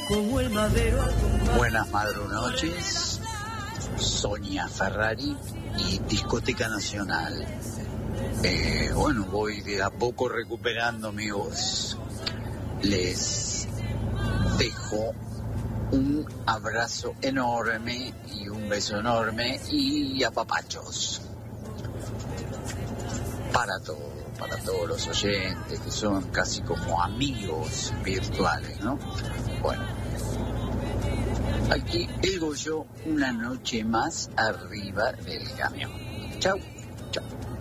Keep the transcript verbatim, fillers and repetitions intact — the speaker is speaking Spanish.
como el madero al compás. Buenas madrunoches, Sonia Ferrari y Discoteca Nacional. Eh, bueno, voy de a poco recuperando mi voz. Les dejo un abrazo enorme y un beso enorme y apapachos para todos, para todos los oyentes que son casi como amigos virtuales, ¿no? Bueno, aquí el Goyo, una noche más arriba del camión. Chau, chau.